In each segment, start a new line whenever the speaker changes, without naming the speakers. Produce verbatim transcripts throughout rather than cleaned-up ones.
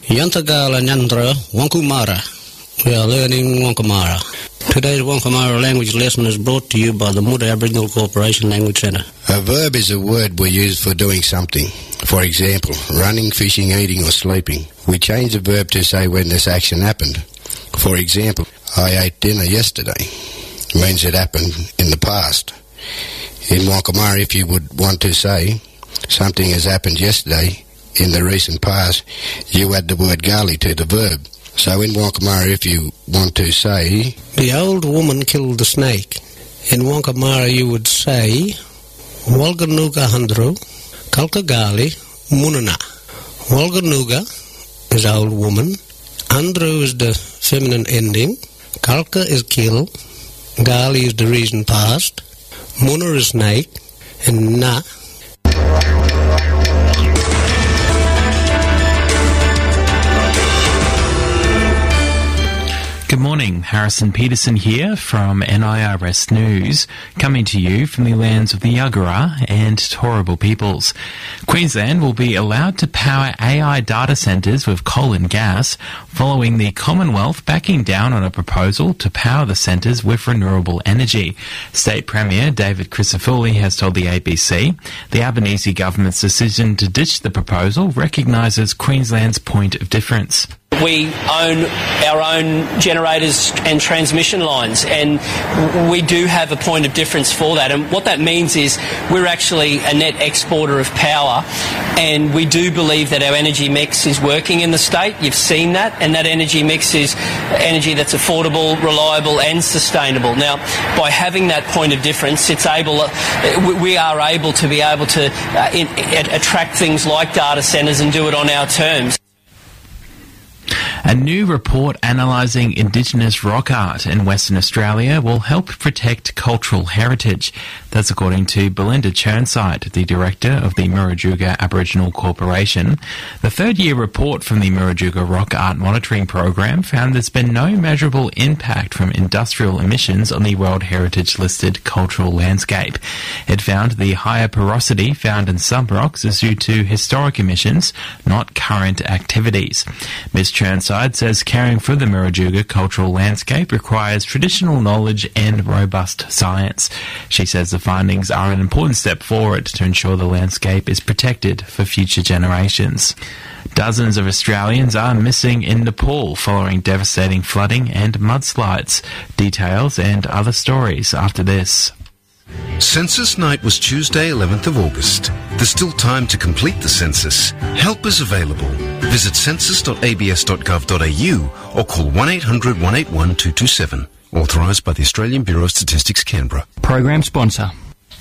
Yantagala Nyandra Wankumara. We are learning Wankamara. Today's Wankamara language lesson is brought to you by the Muda Aboriginal Corporation Language Centre.
A verb is a word we use for doing something. For example, running, fishing, eating or sleeping. We change the verb to say when this action happened. For example, I ate dinner yesterday. Means it happened in the past. In Wankamara, if you would want to say something has happened yesterday in the recent past, you add the word gali to the verb. So in Wankamara, if you want to say...
The old woman killed the snake. In Wankamara, you would say... Walganuga handru, kalka gali, munana. Walganuga is old woman. Andru is the feminine ending. Kalka is kill. Gali is the recent past. Muna is snake. And na...
Good morning, Harrison Peterson here from N I R S News, coming to you from the lands of the Yagara and Turrbal peoples. Queensland will be allowed to power A I data centres with coal and gas, following the Commonwealth backing down on a proposal to power the centres with renewable energy. State Premier David Crisafulli has told the A B C the Albanese government's decision to ditch the proposal recognises Queensland's point of difference.
We own our own generators and transmission lines, and we do have a point of difference for that. And what that means is we're actually a net exporter of power, and we do believe that our energy mix is working in the state. You've seen that, and that energy mix is energy that's affordable, reliable and sustainable. Now, by having that point of difference, it's able, we are able to be able to uh, in, attract things like data centres and do it on our terms.
A new report analysing Indigenous rock art in Western Australia will help protect cultural heritage. That's according to Belinda Churnside, the director of the Murujuga Aboriginal Corporation. The third-year report from the Murujuga Rock Art Monitoring Program found there's been no measurable impact from industrial emissions on the World Heritage-listed cultural landscape. It found the higher porosity found in some rocks is due to historic emissions, not current activities. Miz Churnside says caring for the Murujuga cultural landscape requires traditional knowledge and robust science. She says the findings are an important step forward to ensure the landscape is protected for future generations. Dozens of Australians are missing in Nepal following devastating flooding and mudslides. Details and other stories after this.
Census night was Tuesday, eleventh of August. There's still time to complete the census. Help is available. Visit census dot a b s dot gov dot a u or call one eight hundred one eight one two two seven. Authorised by the Australian Bureau of Statistics, Canberra.
Program sponsor.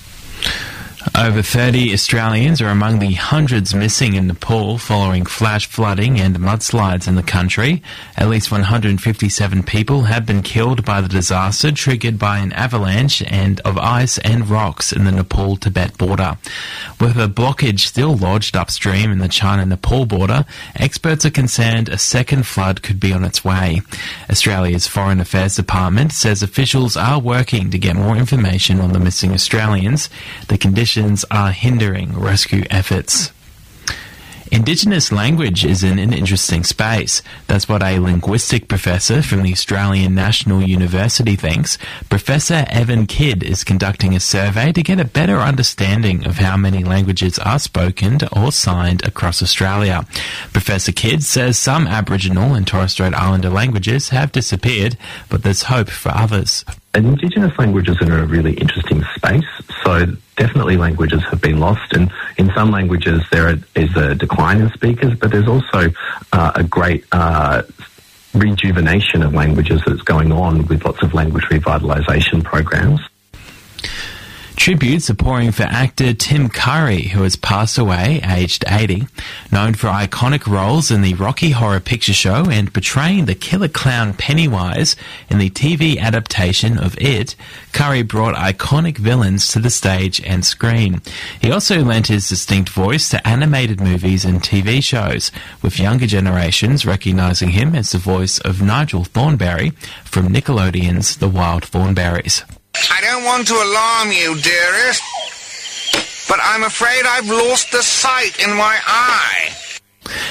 Over thirty Australians are among the hundreds missing in Nepal following flash flooding and mudslides in the country. At least one hundred fifty-seven people have been killed by the disaster triggered by an avalanche and of ice and rocks in the Nepal-Tibet border. With a blockage still lodged upstream in the China-Nepal border, experts are concerned a second flood could be on its way. Australia's Foreign Affairs Department says officials are working to get more information on the missing Australians. The conditions are hindering rescue efforts. Indigenous language is in an interesting space. That's what a linguistic professor from the Australian National University thinks. Professor Evan Kidd is conducting a survey to get a better understanding of how many languages are spoken or signed across Australia. Professor Kidd says some Aboriginal and Torres Strait Islander languages have disappeared, but there's hope for others.
Indigenous languages are in a really interesting space, so definitely languages have been lost, and in some languages there is a decline in speakers, but there's also uh, a great uh, rejuvenation of languages that's going on with lots of language revitalisation programs.
Tributes are pouring for actor Tim Curry, who has passed away, aged eighty. Known for iconic roles in the Rocky Horror Picture Show and portraying the killer clown Pennywise in the T V adaptation of It, Curry brought iconic villains to the stage and screen. He also lent his distinct voice to animated movies and T V shows, with younger generations recognising him as the voice of Nigel Thornberry from Nickelodeon's The Wild Thornberrys.
I don't want to alarm you, dearest, but I'm afraid I've lost the sight in my eye.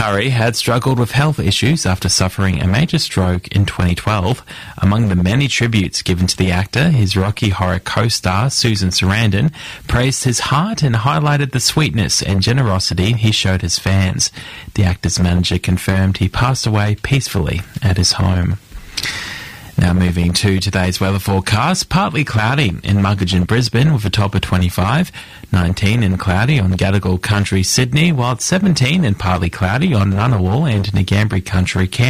Curry had struggled with health issues after suffering a major stroke in twenty twelve. Among the many tributes given to the actor, his Rocky Horror co-star Susan Sarandon praised his heart and highlighted the sweetness and generosity he showed his fans. The actor's manager confirmed he passed away peacefully at his home. Now moving to today's weather forecast, partly cloudy in Muggeridge and Brisbane with a top of twenty-five, nineteen and cloudy on Gadigal Country, Sydney, while seventeen and partly cloudy on Ngunnawal and Ngambri Country, Canberra.